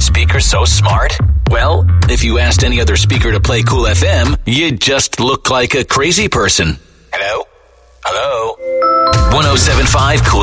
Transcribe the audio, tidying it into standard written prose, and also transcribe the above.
speaker so smart? Well, if you asked any other speaker to play Cool FM, you'd just look like a crazy person. Hello? 107.5 Cool